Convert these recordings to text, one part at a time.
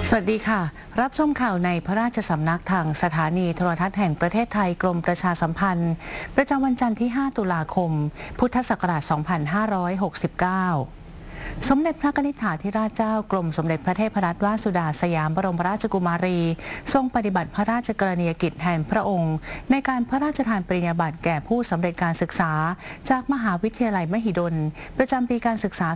สวัสดีค่ะรับชมข่าวในพระราชสำนักทางสถานีโทรทัศน์แห่งประเทศไทยกรมประชาสัมพันธ์ประจำวันจันทร์ที่ 5 ตุลาคม พุทธศักราช 2569 สมเด็จพระนิธิถาธิราชเจ้ากรมสมเด็จพระเทพรัตนราชสุดาสยามบรมราชกุมารีทรงปฏิบัติพระราชกรณียกิจแทนพระองค์ในการพระราชทานปริญญาบัตรแก่ผู้สำเร็จการศึกษาจากมหาวิทยาลัยมหิดลประจำปีการศึกษา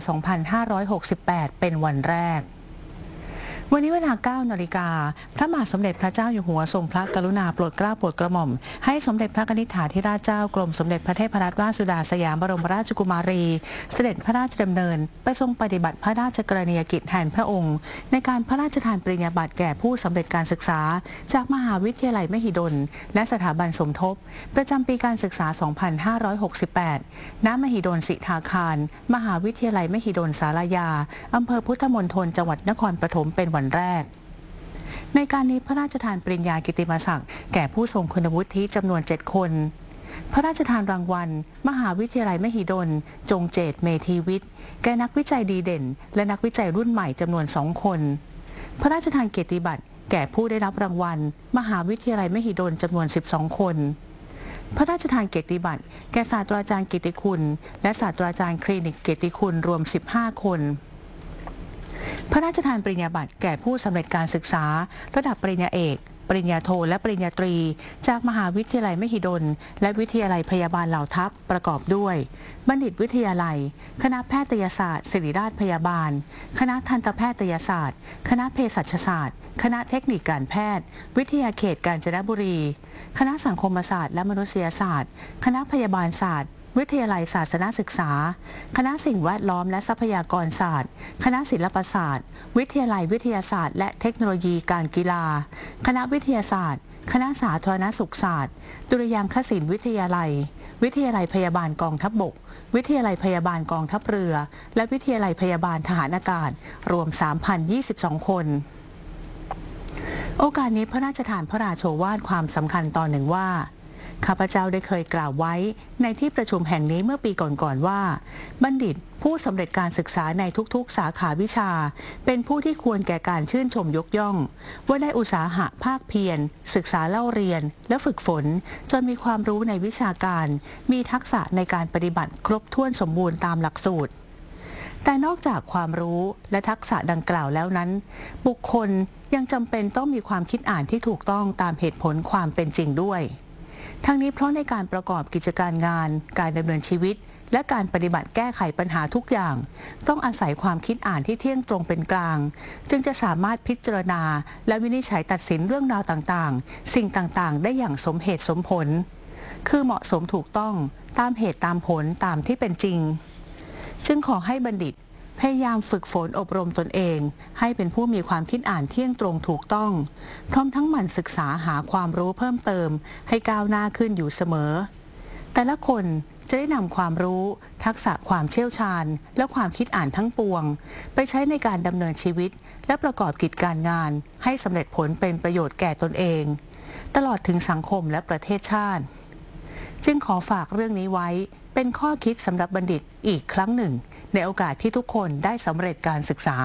2568 เป็นวันแรกวันนี้เวลา 9 นาฬิกาพระมหาสมเด็จพระเจ้าอยู่หัวทรงพระกรุณาโปรดเกล้าโปรดกระหม่อมให้สมเด็จพระนิธิถาธิราชเจ้ากรมสมเด็จพระเทพรัตนราชสุดาสยามบรมราชกุมารีเสด็จพระราชดำเนินไปทรงปฏิบัติพระราชกรณียกิจแทนพระองค์ในการพระราชทานปริญญาบัตรแก่ผู้สำเร็จการศึกษาจากมหาวิทยาลัยมหิดลและสถาบันสมทบประจำปีการศึกษา 2568 ณ มหิดลสิทธาคารมหาวิทยาลัยมหิดลศาลายาอำเภอพุทธมณฑลจังหวัดนครปฐมเป็นวันแรกในการนี้พระราชทานปริญญากิตติมศักดิ์แก่ผู้ทรงคุณวุฒิจำนวน 7 คนพระราชทานรางวัลมหาวิทยาลัยมหิดลจงเจตเมธีวิทย์แก่นักวิจัยดีเด่นและนักวิจัยรุ่นใหม่จำนวน 2 คนพระราชทานเกียรติบัตรแก่ผู้ได้รับรางวัลมหาวิทยาลัยมหิดลจำนวน 12 คนพระราชทานเกียรติบัตรแก่ศาสตราจารย์กิตติคุณและศาสตราจารย์คลินิกเกียรติคุณรวม 15 คนพระราชทานปริญญาบัตรแก่ผู้สำเร็จการศึกษาระดับปริญญาเอกปริญญาโทและปริญญาตรีจากมหาวิทยาลัยมหิดลและวิทยาลัยพยาบาลเหล่าทัพประกอบด้วยบัณฑิตวิทยาลัยคณะแพทยศาสตร์ศิริราชพยาบาลคณะทันตแพทยศาสตร์คณะเภสัชศาสตร์คณะเทคนิคการแพทย์วิทยาเขตกาญจนบุรีคณะสังคมศาสตร์และมนุษยศาสตร์คณะพยาบาลศาสตร์วิทยาลัยศาสนศึกษาคณะสิ่งแวดล้อมและทรัพยากรศาสตร์คณะศิลปศาสตร์วิทยาลัยวิทยาศาสตร์และเทคโนโลยีการกีฬาคณะวิทยาศาสตร์คณะสาธารณสุขศาสตร์ดุริยางคศิลป์วิทยาลัยวิทยาลัยพยาบาลกองทัพบกวิทยาลัยพยาบาลกองทัพเรือและวิทยาลัยพยาบาลทหารอากาศรวม 3,022 คนโอกาสนี้พระราชทานพระราโชวาทความสำคัญตอนหนึ่งว่าข้าพเจ้าได้เคยกล่าวไว้ในที่ประชุมแห่งนี้เมื่อปีก่อนๆว่าบัณฑิตผู้สำเร็จการศึกษาในทุกๆสาขาวิชาเป็นผู้ที่ควรแก่การชื่นชมยกย่องว่าได้อุตสาหะภาคเพียรศึกษาเล่าเรียนและฝึกฝนจนมีความรู้ในวิชาการมีทักษะในการปฏิบัติครบถ้วนสมบูรณ์ตามหลักสูตรแต่นอกจากความรู้และทักษะดังกล่าวแล้วนั้นบุคคลยังจำเป็นต้องมีความคิดอ่านที่ถูกต้องตามเหตุผลความเป็นจริงด้วยทั้งนี้เพราะในการประกอบกิจการงานการดำเนินชีวิตและการปฏิบัติแก้ไขปัญหาทุกอย่างต้องอาศัยความคิดอ่านที่เที่ยงตรงเป็นกลางจึงจะสามารถพิจารณาและวินิจฉัยตัดสินเรื่องราวต่างๆสิ่งต่างๆได้อย่างสมเหตุสมผลคือเหมาะสมถูกต้องตามเหตุตามผลตามที่เป็นจริงจึงขอให้บัณฑิตพยายามฝึกฝนอบรมตนเองให้เป็นผู้มีความคิดอ่านเที่ยงตรงถูกต้องพร้อมทั้งหมั่นศึกษาหาความรู้เพิ่มเติมให้ก้าวหน้าขึ้นอยู่เสมอแต่ละคนจะได้นำความรู้ทักษะความเชี่ยวชาญและความคิดอ่านทั้งปวงไปใช้ในการดำเนินชีวิตและประกอบกิจการงานให้สำเร็จผลเป็นประโยชน์แก่ตนเองตลอดถึงสังคมและประเทศชาติจึงขอฝากเรื่องนี้ไว้เป็นข้อคิดสำหรับบัณฑิตอีกครั้งหนึ่งในโอกาสที่ทุกคนได้สำเร็จการศึกษา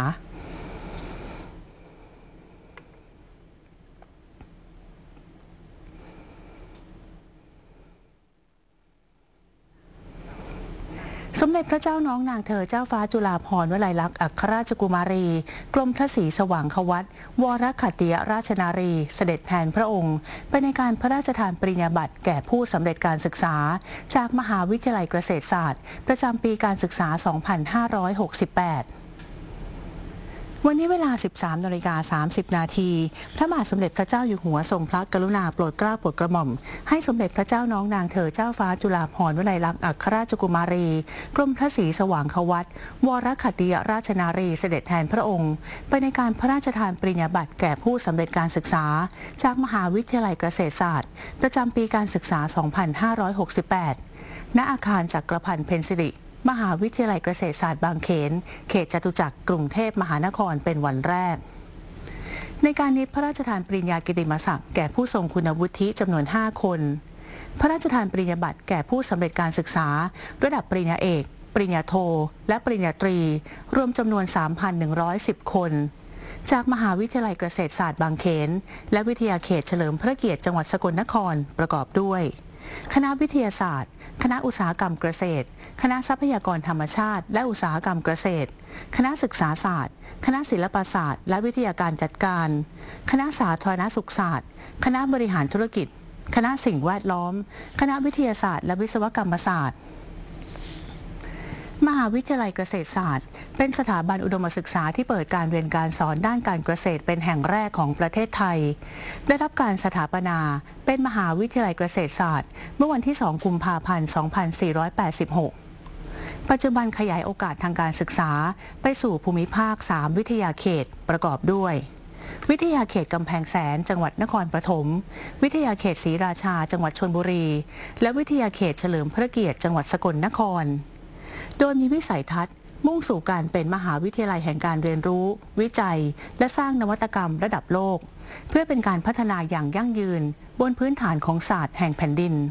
สมเด็จพระเจ้าน้องนางเธอเจ้าฟ้าจุฬาภรณ์วลัยลักษณ์อัครราชกุมารีกรมพระศรีสว่างควัตวรขัตติยราชนารีเสด็จแทนพระองค์ไปในการพระราชทานปริญญาบัตรแก่ผู้สำเร็จการศึกษาจากมหาวิทยาลัยเกษตรศาสตร์ประจำปีการศึกษา 2568วันนี้เวลา 13:30 นาทีพระบาทสมเด็จพระเจ้าอยู่หัวทรงพระกรุณาโปรดเกล้าโปรดกระหม่อมให้สมเด็จพระเจ้าน้องนางเธอเจ้าฟ้าจุฬาภรณ์วลัยลักษณ์อัครราชกุมารีกรมพระศรีสว่างควัตวรขัตติยราชนารีเสด็จแทนพระองค์ไปในการพระราชทานปริญญาบัตรแก่ผู้สำเร็จการศึกษาจากมหาวิทยาลัยเกษตรศาสตร์ประจำปีการศึกษา 2568 ณ อาคารจักรพันธ์เพ็ญสิริมหาวิทยาลัยเกษตรศาสตร์บางเขนเขตจตุจักรกรุงเทพมหานครเป็นวันแรกในการนี้พระราชทานปริญญากิตติมศักดิ์แก่ผู้ทรงคุณวุฒิจำนวน 5 คนพระราชทานปริญญาบัตรแก่ผู้สำเร็จการศึกษาระดับปริญญาเอกปริญญาโทและปริญญาตรีรวมจำนวน 3,110 คนจากมหาวิทยาลัยเกษตรศาสตร์บางเขนและวิทยาเขตเฉลิมพระเกียรติจังหวัดสกลนครประกอบด้วยคณะวิทยาศาสตร์คณะอุตสาหกรรมเกษตรคณะทรัพยากรธรรมชาติและอุตสาหกรรมเกษตรคณะศึกษาศาสตร์คณะศิลปศาสตร์และวิทยาการจัดการคณะสาธารณสุขศาสตร์คณะบริหารธุรกิจคณะสิ่งแวดล้อมคณะวิทยาศาสตร์และวิศวกรรมศาสตร์มหาวิทยาลัยเกษตรศาสตร์เป็นสถาบันอุดมศึกษาที่เปิดการเรียนการสอนด้านการเกษตรเป็นแห่งแรกของประเทศไทยได้รับการสถาปนาเป็นมหาวิทยาลัยเกษตรศาสตร์เมื่อวันที่ 2 กุมภาพันธ์ 2486 ปัจจุบันขยายโอกาสทางการศึกษาไปสู่ภูมิภาค 3 วิทยาเขตประกอบด้วยวิทยาเขตกำแพงแสนจังหวัดนครปฐมวิทยาเขตศรีราชาจังหวัดชลบุรีและวิทยาเขตเฉลิมพระเกียรติจังหวัดสกลนครโดยมีวิสัยทัศน์มุ่งสู่การเป็นมหาวิทยาลัยแห่งการเรียนรู้วิจัยและสร้างนวัตกรรมระดับโลกเพื่อเป็นการพัฒนาอย่างยั่งยืนบนพื้นฐานของศาสตร์แห่งแผ่นดิน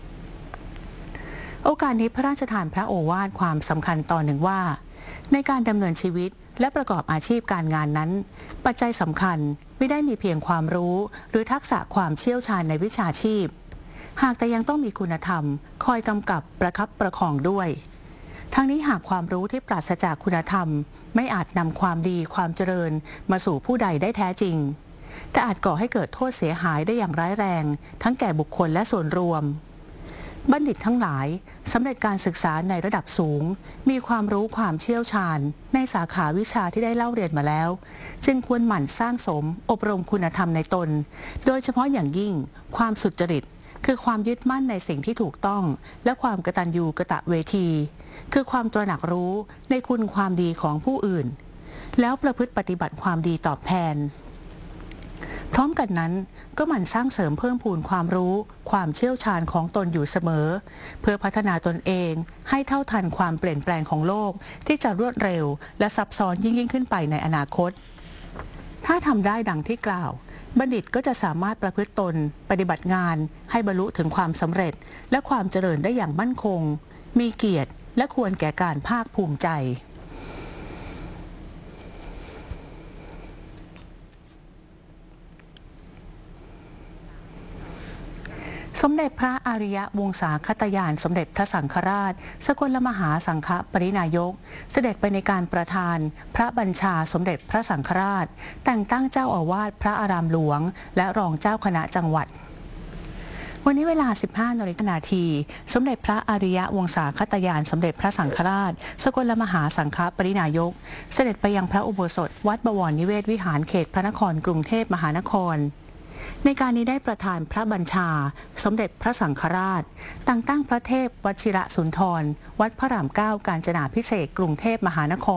โอกาสนี้พระราชทานพระโอวาทความสำคัญตอนหนึ่งว่าในการดำเนินชีวิตและประกอบอาชีพการงานนั้นปัจจัยสำคัญไม่ได้มีเพียงความรู้หรือทักษะความเชี่ยวชาญในวิชาชีพหากแต่ยังต้องมีคุณธรรมคอยกำกับประคับประคองด้วยทั้งนี้หากความรู้ที่ปราศจากคุณธรรมไม่อาจนำความดีความเจริญมาสู่ผู้ใดได้แท้จริงแต่อาจก่อให้เกิดโทษเสียหายได้อย่างร้ายแรงทั้งแก่บุคคลและส่วนรวมบัณฑิตทั้งหลายสำเร็จการศึกษาในระดับสูงมีความรู้ความเชี่ยวชาญในสาขาวิชาที่ได้เล่าเรียนมาแล้วจึงควรหมั่นสร้างสมอบรมคุณธรรมในตนโดยเฉพาะอย่างยิ่งความสุจริตคือความยึดมั่นในสิ่งที่ถูกต้องและความกตัญญูกตเวทีคือความตระหนักรู้ในคุณความดีของผู้อื่นแล้วประพฤติปฏิบัติความดีตอบแทนพร้อมกันนั้นก็หมั่นสร้างเสริมเพิ่มพูนความรู้ความเชี่ยวชาญของตนอยู่เสมอเพื่อพัฒนาตนเองให้เท่าทันความเปลี่ยนแปลงของโลกที่จะรวดเร็วและซับซ้อนยิ่งขึ้นไปในอนาคตถ้าทำได้ดังที่กล่าวบัณฑิตก็จะสามารถประพฤติตนปฏิบัติงานให้บรรลุถึงความสำเร็จและความเจริญได้อย่างมั่นคงมีเกียรติและควรแก่การภาคภูมิใจสมเด็จพระอริยวงศาคตยานสมเด็จพระสังฆราชสกลมหาสังฆปรินายกเสด็จไปในการประทานพระบัญชาสมเด็จพระสังฆราชแต่งตั้งเจ้าอาวาสพระอารามหลวงและรองเจ้าคณะจังหวัดวันนี้เวลา 15 น.สมเด็จพระอริยวงศาคตยานสมเด็จพระสังฆราชสกลมหาสังฆปรินายกเสด็จไปยังพระอุโบสถวัดบวรนิเวศวิหารเขตพระนครกรุงเทพมหานครในการนี้ได้ประทานพระบัญชาสมเด็จพระสังฆราชแต่งตั้งพระเทพวชิระสุนทรวัดพระราม 9 กาญจนาภิเษกกรุงเทพมหานคร